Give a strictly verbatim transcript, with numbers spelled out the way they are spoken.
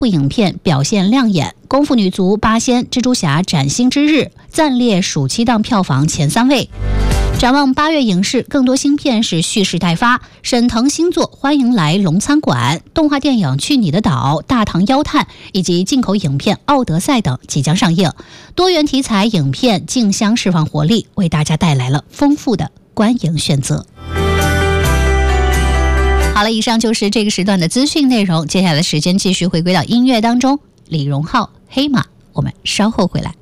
部影片表现亮眼，《功夫女足》《八仙》《蜘蛛侠》崭新之日暂列暑期档票房前三位。展望八月影视，更多新片是蓄势待发。沈腾新作《欢迎来龙餐馆》、动画电影《去你的岛》、《大唐妖探》以及进口影片《奥德赛》等即将上映。多元题材影片竞相释放活力，为大家带来了丰富的观影选择。好了，以上就是这个时段的资讯内容。接下来的时间继续回归到音乐当中，李荣浩《黑马》，我们稍后回来。